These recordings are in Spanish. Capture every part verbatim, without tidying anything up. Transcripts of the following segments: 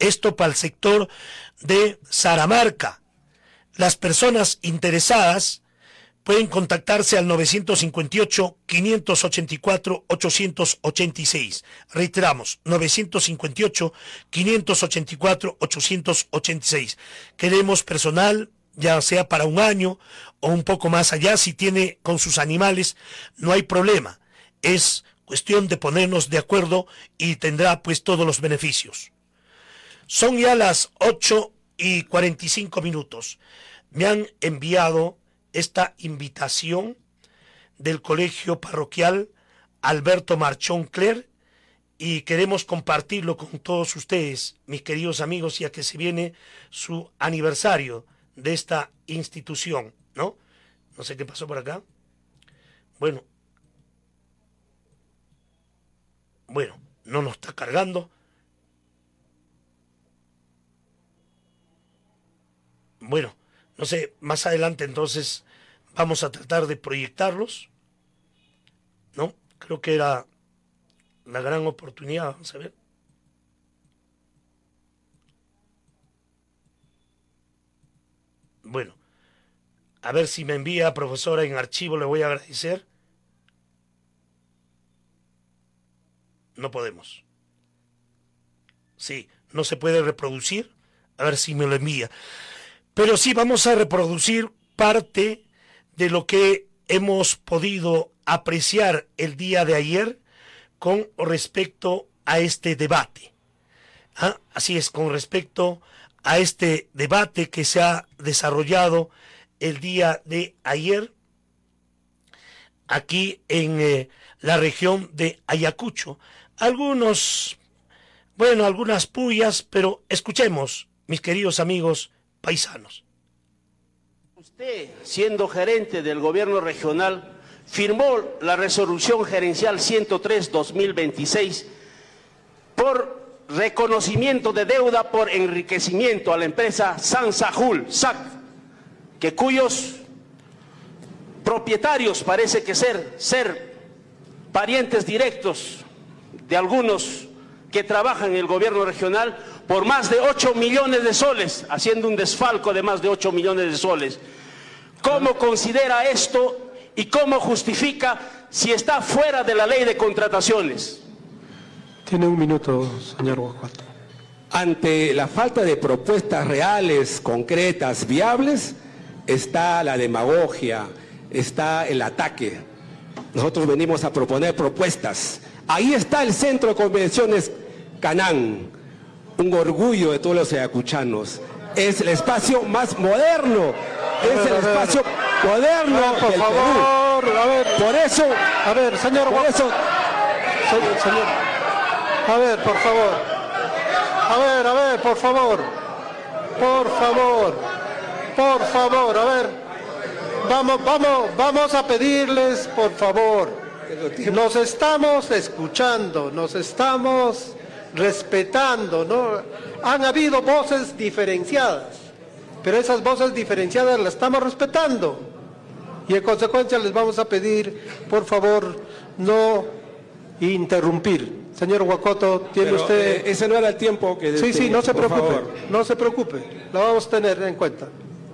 Esto para el sector de Saramarca. Las personas interesadas pueden contactarse al novecientos cincuenta y ocho, quinientos ochenta y cuatro, ochocientos ochenta y seis. Reiteramos, novecientos cincuenta y ocho, quinientos ochenta y cuatro, ochocientos ochenta y seis. Queremos personal, ya sea para un año o un poco más allá. Si tiene con sus animales, no hay problema. Es cuestión de ponernos de acuerdo y tendrá pues todos los beneficios. Son ya las ocho y cuarenta y cinco minutos. Me han enviado esta invitación del Colegio Parroquial Alberto Marchón Cler y queremos compartirlo con todos ustedes, mis queridos amigos, ya que se viene su aniversario de esta institución, ¿no? No sé qué pasó por acá. Bueno. Bueno, no nos está cargando. Bueno, no sé, más adelante entonces vamos a tratar de proyectarlos, ¿no? Creo que era la gran oportunidad, vamos a ver. Bueno, a ver si me envía, profesora, en archivo, le voy a agradecer. No podemos. Sí, no se puede reproducir. A ver si me lo envía. Pero sí vamos a reproducir parte de lo que hemos podido apreciar el día de ayer con respecto a este debate. ¿Ah? Así es, con respecto a este debate que se ha desarrollado el día de ayer aquí en eh, la región de Ayacucho. Algunos, bueno, algunas pullas, pero escuchemos, mis queridos amigos paisanos. Usted, siendo gerente del gobierno regional, firmó la resolución gerencial ciento tres barra dos mil veintiséis por reconocimiento de deuda por enriquecimiento a la empresa San Sahul, S A C, que cuyos propietarios parece que ser, ser parientes directos de algunos que trabajan en el gobierno regional por más de ocho millones de soles, haciendo un desfalco de más de ocho millones de soles. ¿Cómo considera esto y cómo justifica si está fuera de la ley de contrataciones? Tiene un minuto, señor Guacuato. Ante la falta de propuestas reales, concretas, viables, está la demagogia, está el ataque. Nosotros venimos a proponer propuestas. Ahí está el Centro de Convenciones Canán, un orgullo de todos los ayacuchanos. Es el espacio más moderno, es el espacio moderno por favor, a ver, por eso, a ver, señor, por eso, señor, señor, a ver, por favor, a ver, a ver, por favor, por favor, por favor, a ver, vamos, vamos, vamos a pedirles, por favor. Nos estamos escuchando, nos estamos respetando, ¿no? Han habido voces diferenciadas, pero esas voces diferenciadas las estamos respetando. Y en consecuencia les vamos a pedir, por favor, no interrumpir. Señor Guacuato, tiene pero, usted... Eh, ese no era el tiempo que... Sí, sí, no se preocupe, favor. no se preocupe, lo vamos a tener en cuenta.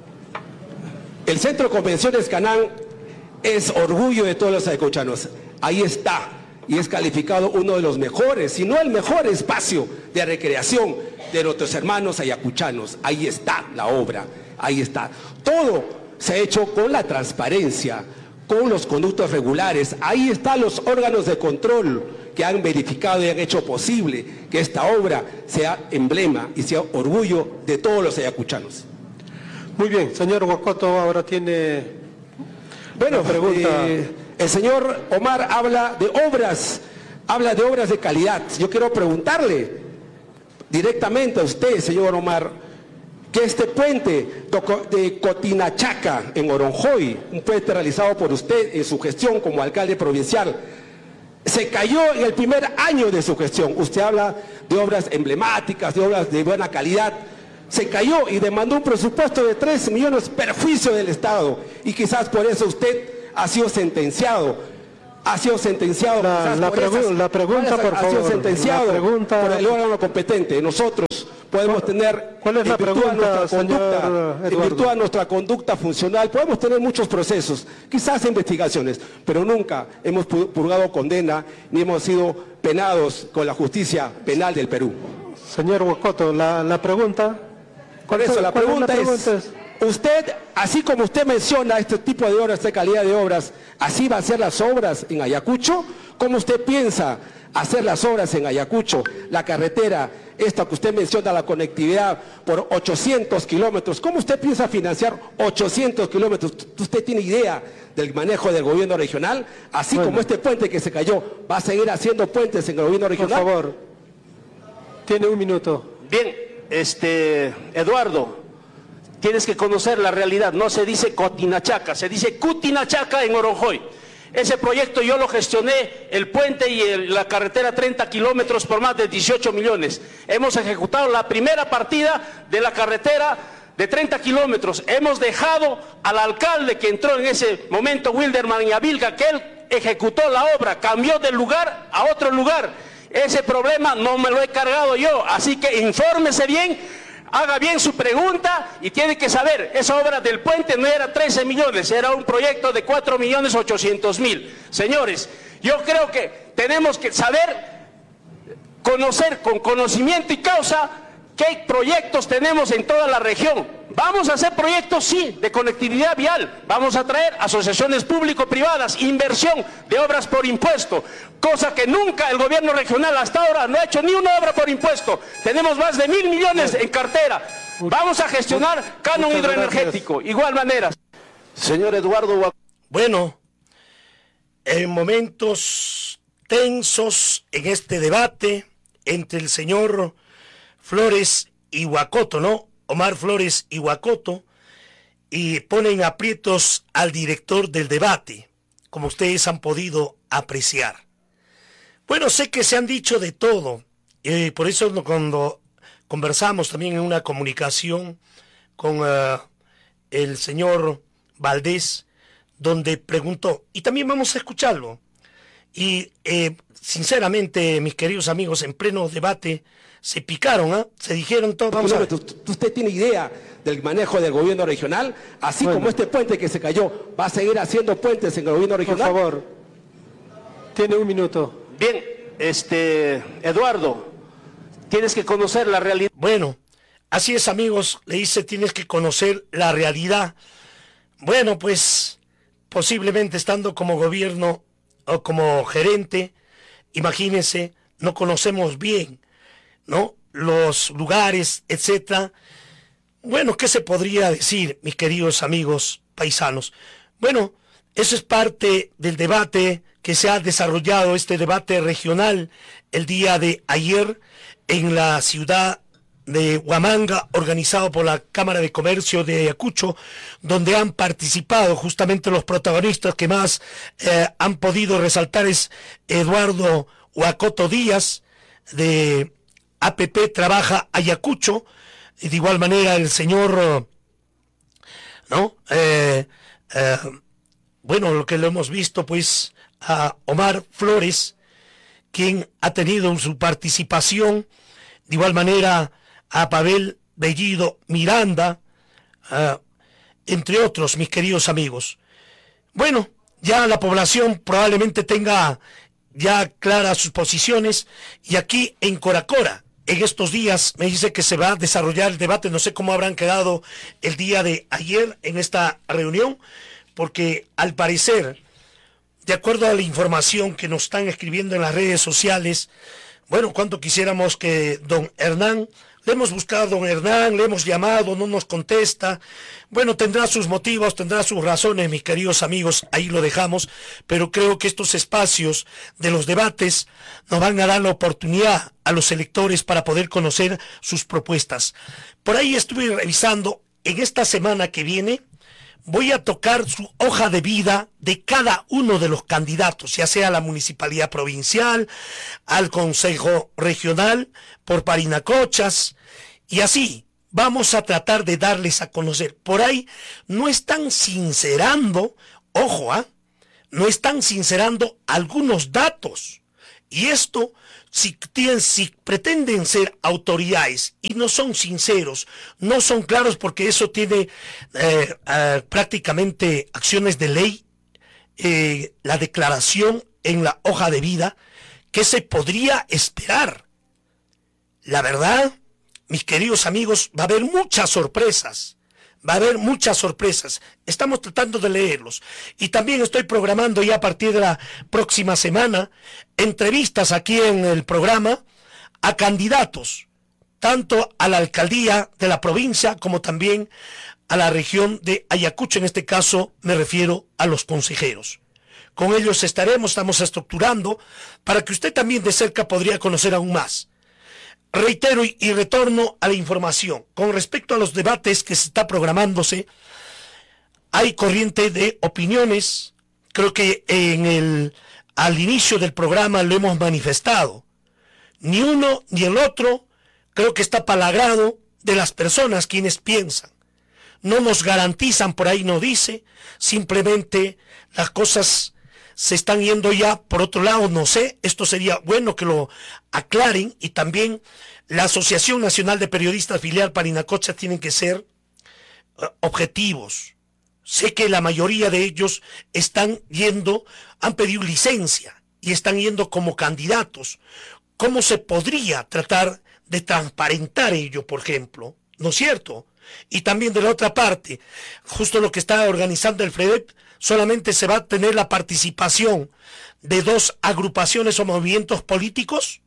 El Centro de Convenciones Canán es orgullo de todos los ayacuchanos. Ahí está, y es calificado uno de los mejores, si no el mejor espacio de recreación de nuestros hermanos ayacuchanos. Ahí está la obra, ahí está. Todo se ha hecho con la transparencia, con los conductos regulares. Ahí están los órganos de control que han verificado y han hecho posible que esta obra sea emblema y sea orgullo de todos los ayacuchanos. Muy bien, señor Guacuato, ahora tiene... Bueno, pregunta. Eh, el señor Omar habla de obras, habla de obras de calidad. Yo quiero preguntarle directamente a usted, señor Omar, que este puente de Cotinachaca en Oronjoy, un puente realizado por usted en su gestión como alcalde provincial, se cayó en el primer año de su gestión. Usted habla de obras emblemáticas, de obras de buena calidad. Se cayó y demandó un presupuesto de tres millones perjuicio del Estado, y quizás por eso usted ha sido sentenciado, ha sido sentenciado. La, la, por pregu esas, la pregunta, por ha favor. sido sentenciado la pregunta... por el órgano competente. Nosotros, podemos tener, ¿cuál es la en virtud pregunta, de nuestra señor conducta, en virtud de nuestra conducta funcional, podemos tener muchos procesos, quizás investigaciones, pero nunca hemos purgado condena ni hemos sido penados con la justicia penal del Perú. Señor Huacoto, la, la pregunta... Por eso, la pregunta, es, pregunta es, usted, así como usted menciona este tipo de obras, esta calidad de obras, ¿así va a ser las obras en Ayacucho? ¿Cómo usted piensa hacer las obras en Ayacucho? La carretera, esta que usted menciona, la conectividad por ochocientos kilómetros, ¿cómo usted piensa financiar ochocientos kilómetros? ¿Usted tiene idea del manejo del gobierno regional? Así bueno. como este puente que se cayó, ¿va a seguir haciendo puentes en el gobierno regional? Por favor, tiene un minuto. Bien. Este, Eduardo, tienes que conocer la realidad, no se dice Cotinachaca, se dice Cutinachaca en Oronjoy. Ese proyecto yo lo gestioné, el puente y el, la carretera treinta kilómetros por más de dieciocho millones. Hemos ejecutado la primera partida de la carretera de treinta kilómetros. Hemos dejado al alcalde que entró en ese momento, Wilderman Yavilga, que él ejecutó la obra, cambió de lugar a otro lugar. Ese problema no me lo he cargado yo, así que infórmese bien, haga bien su pregunta y tiene que saber, esa obra del puente no era trece millones, era un proyecto de cuatro millones ochocientos mil. Señores, yo creo que tenemos que saber, conocer con conocimiento y causa qué proyectos tenemos en toda la región. Vamos a hacer proyectos, sí, de conectividad vial, vamos a traer asociaciones público-privadas, inversión de obras por impuesto, cosa que nunca el gobierno regional hasta ahora no ha hecho ni una obra por impuesto. Tenemos más de mil millones en cartera. Vamos a gestionar canon hidroenergético, igual manera. Señor Eduardo. Bueno, en momentos tensos en este debate entre el señor Flores y Huacoto, ¿no? Omar Flores y Huacoto, y ponen aprietos al director del debate, como ustedes han podido apreciar. Bueno, sé que se han dicho de todo, y por eso cuando conversamos también en una comunicación con uh, el señor Valdés, donde preguntó, y también vamos a escucharlo, y eh, sinceramente, mis queridos amigos, en pleno debate, se picaron, ¿eh? Se dijeron todo. Vamos a ver. ¿Usted tiene idea del manejo del gobierno regional? Así bueno. como este puente que se cayó, ¿va a seguir haciendo puentes en el gobierno regional? Por favor, tiene un minuto. Bien, este, Eduardo, tienes que conocer la realidad. Bueno, así es, amigos, le dice, tienes que conocer la realidad. Bueno, pues, posiblemente estando como gobierno o como gerente, imagínense, no conocemos bien, ¿no? Los lugares, etcétera. Bueno, ¿qué se podría decir, mis queridos amigos paisanos? Bueno, eso es parte del debate que se ha desarrollado, este debate regional, el día de ayer en la ciudad de Huamanga, organizado por la Cámara de Comercio de Ayacucho, donde han participado justamente los protagonistas que más eh, han podido resaltar es Eduardo Huacoto Díaz, de A P P Trabaja Ayacucho, y de igual manera el señor, ¿no? Eh, eh, bueno, lo que lo hemos visto, pues, a Omar Flores, quien ha tenido su participación, de igual manera a Pavel Bellido Miranda, uh, entre otros, mis queridos amigos. Bueno, ya la población probablemente tenga ya claras sus posiciones, y aquí en Coracora, en estos días, me dice que se va a desarrollar el debate, no sé cómo habrán quedado el día de ayer en esta reunión, porque al parecer, de acuerdo a la información que nos están escribiendo en las redes sociales, bueno, cuánto quisiéramos que don Hernán, le hemos buscado a don Hernán, le hemos llamado, no nos contesta. Bueno, tendrá sus motivos, tendrá sus razones, mis queridos amigos, ahí lo dejamos, pero creo que estos espacios de los debates nos van a dar la oportunidad a los electores para poder conocer sus propuestas. Por ahí estuve revisando, en esta semana que viene, voy a tocar su hoja de vida de cada uno de los candidatos, ya sea a la municipalidad provincial, al consejo regional, por Parinacochas, y así vamos a tratar de darles a conocer. Por ahí no están sincerando, ojo, ¿ah? ¿eh? No están sincerando algunos datos, y esto si, tienen, si pretenden ser autoridades y no son sinceros, no son claros, porque eso tiene eh, eh, prácticamente acciones de ley, eh, la declaración en la hoja de vida, ¿qué se podría esperar? La verdad, mis queridos amigos, va a haber muchas sorpresas. Va a haber muchas sorpresas. Estamos tratando de leerlos. Y también estoy programando ya a partir de la próxima semana entrevistas aquí en el programa a candidatos, tanto a la alcaldía de la provincia como también a la región de Ayacucho. En este caso me refiero a los consejeros. Con ellos estaremos, estamos estructurando para que usted también de cerca podría conocer aún más. Reitero y, y retorno a la información. Con respecto a los debates que se está programándose, hay corriente de opiniones. Creo que en el, al inicio del programa lo hemos manifestado. Ni uno ni el otro creo que está para el agrado de las personas quienes piensan. No nos garantizan, por ahí no dice, simplemente las cosas se están yendo ya por otro lado, no sé, esto sería bueno que lo aclaren, y también la Asociación Nacional de Periodistas filial Parinacocha tienen que ser uh, objetivos. Sé que la mayoría de ellos están yendo, han pedido licencia y están yendo como candidatos. ¿Cómo se podría tratar de transparentar ello, por ejemplo? ¿No es cierto? Y también de la otra parte, justo lo que está organizando el FREDEP, solamente se va a tener la participación de dos agrupaciones o movimientos políticos.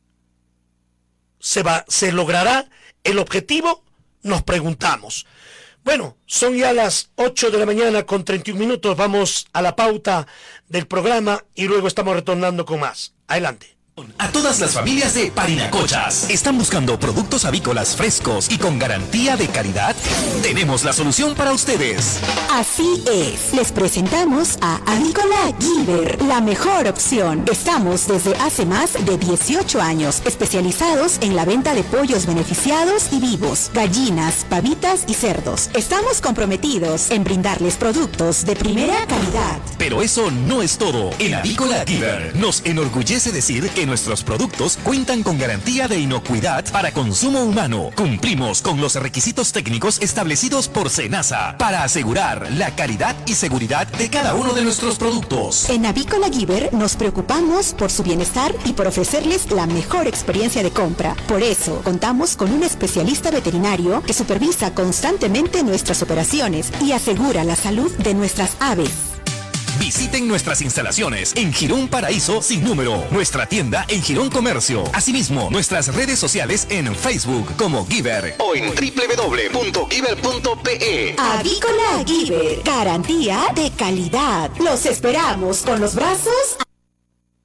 ¿Se va, se logrará el objetivo? Nos preguntamos. Bueno, son ya las ocho de la mañana con treinta y un minutos. Vamos a la pauta del programa y luego estamos retornando con más. Adelante. A todas las familias de Parinacochas, ¿están buscando productos avícolas frescos y con garantía de calidad? Tenemos la solución para ustedes. Así es, les presentamos a Avícola Giver, la mejor opción. Estamos desde hace más de dieciocho años especializados en la venta de pollos beneficiados y vivos, gallinas, pavitas y cerdos. Estamos comprometidos en brindarles productos de primera calidad. Pero eso no es todo. En Avícola Giver nos enorgullece decir que nuestros productos cuentan con garantía de inocuidad para consumo humano. Cumplimos con los requisitos técnicos establecidos por SENASA para asegurar la calidad y seguridad de cada uno de nuestros productos. En Avícola Giver nos preocupamos por su bienestar y por ofrecerles la mejor experiencia de compra. Por eso, contamos con un especialista veterinario que supervisa constantemente nuestras operaciones y asegura la salud de nuestras aves. Visiten nuestras instalaciones en Girón Paraíso sin número, nuestra tienda en Girón Comercio, asimismo nuestras redes sociales en Facebook como Giver o en doble u doble u doble u punto giver punto pe e. Avícola Giver, garantía de calidad. Los esperamos con los brazos